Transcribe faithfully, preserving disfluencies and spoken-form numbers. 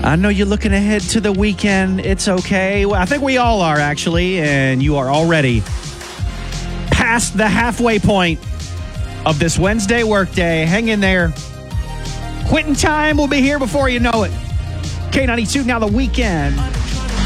I know you're looking ahead to the weekend. It's okay. Well, I think we all are, actually, and you are already past the halfway point of this Wednesday workday. Hang in there. Quitting time will be here before you know it. K ninety-two, now the weekend.